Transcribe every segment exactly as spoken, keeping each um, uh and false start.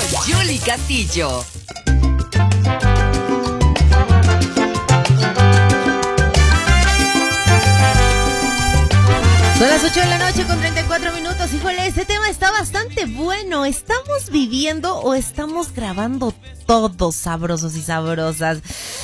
Yuli Castillo. Son las ocho de la noche con treinta y cuatro minutos. Híjole, este tema está bastante bueno. ¿Estamos viviendo o estamos grabando todos sabrosos y sabrosas?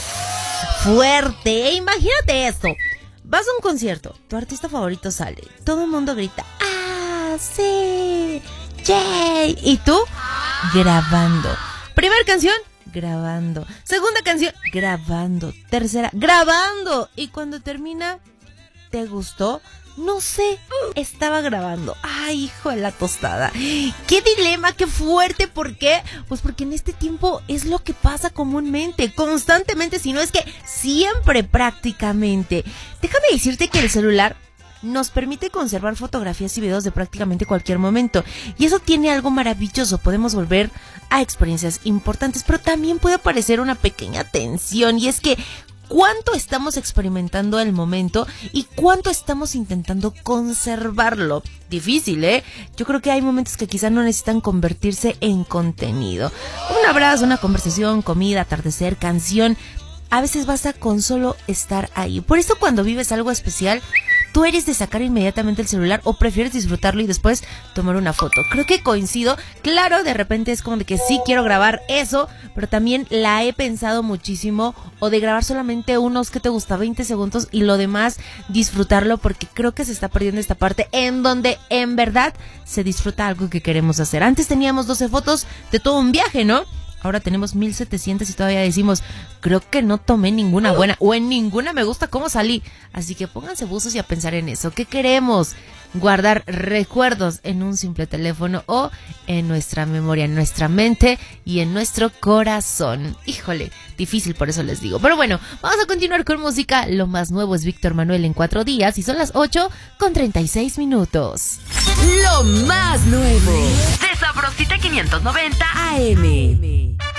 Fuerte. Imagínate esto. Vas a un concierto, tu artista favorito sale, todo el mundo grita, ¡ah, sí! ¡Yay! Y tú, grabando. Primera canción, grabando. Segunda canción, grabando. Tercera, grabando. Y cuando termina, ¿te gustó? No sé, estaba grabando. Ay, hijo de la tostada. Qué dilema, qué fuerte. ¿Por qué? Pues porque en este tiempo es lo que pasa comúnmente, constantemente, si no es que siempre prácticamente. Déjame decirte que el celular nos permite conservar fotografías y videos de prácticamente cualquier momento. Y eso tiene algo maravilloso. Podemos volver a experiencias importantes, pero también puede aparecer una pequeña tensión. Y es que ¿cuánto estamos experimentando el momento y cuánto estamos intentando conservarlo? Difícil, ¿eh? Yo creo que hay momentos que quizás no necesitan convertirse en contenido. Un abrazo, una conversación, comida, atardecer, canción. A veces basta con solo estar ahí. Por eso cuando vives algo especial, ¿tú eres de sacar inmediatamente el celular o prefieres disfrutarlo y después tomar una foto? Creo que coincido. Claro, de repente es como de que sí quiero grabar eso, pero también la he pensado muchísimo. O de grabar solamente unos, que te gusta, veinte segundos y lo demás disfrutarlo, porque creo que se está perdiendo esta parte en donde en verdad se disfruta algo que queremos hacer. Antes teníamos doce fotos de todo un viaje, ¿no? Ahora tenemos mil setecientos y todavía decimos, creo que no tomé ninguna buena o en ninguna me gusta cómo salí. Así que pónganse buzos y a pensar en eso. ¿Qué queremos? Guardar recuerdos en un simple teléfono o en nuestra memoria, en nuestra mente y en nuestro corazón. Híjole, difícil, por eso les digo. Pero bueno, vamos a continuar con música. Lo más nuevo es Víctor Manuel en cuatro días y son las ocho con treinta y seis minutos. Lo más nuevo de Sabrosita quinientos noventa A M.